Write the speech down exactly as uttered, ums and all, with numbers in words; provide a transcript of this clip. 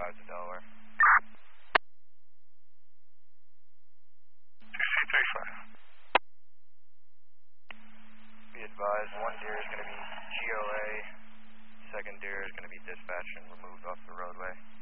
five to Delaware. two C three five. Be advised, one deer is going to be G O A, second deer is going to be dispatched and removed off the roadway.